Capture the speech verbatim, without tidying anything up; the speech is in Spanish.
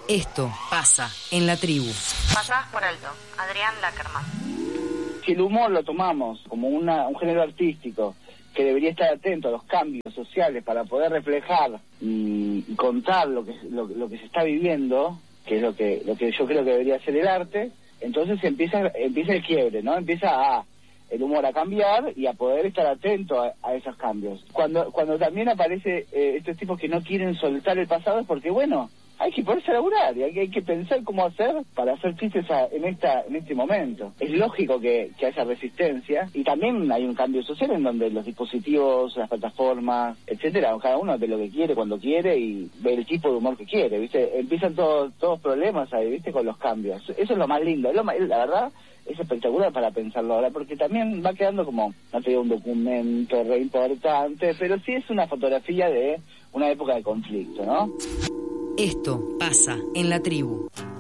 Esto pasa en la tribu. Pasadas por alto. Adrián Lackerman. Si el humor lo tomamos como una, un género artístico que debería estar atento a los cambios sociales para poder reflejar y, y contar lo que lo, lo que se está viviendo, que es lo que lo que yo creo que debería ser el arte, entonces empieza empieza el quiebre, ¿no? Empieza a el humor a cambiar y a poder estar atento a, a esos cambios. Cuando cuando también aparece eh, estos tipos que no quieren soltar el pasado es porque, bueno, hay que ponerse a laburar y hay que, hay que pensar cómo hacer para hacer chistes a, en esta en este momento. Es lógico que, que haya resistencia y también hay un cambio social en donde los dispositivos, las plataformas, etcétera, cada uno ve lo que quiere cuando quiere y ve el tipo de humor que quiere, ¿viste? Empiezan todos todos problemas ahí, ¿viste? Con los cambios. Eso es lo más lindo, es lo más, la verdad es espectacular para pensarlo ahora, porque también va quedando como, no te digo un documento re importante, pero sí es una fotografía de una época de conflicto, ¿no? Esto pasa en la tribu.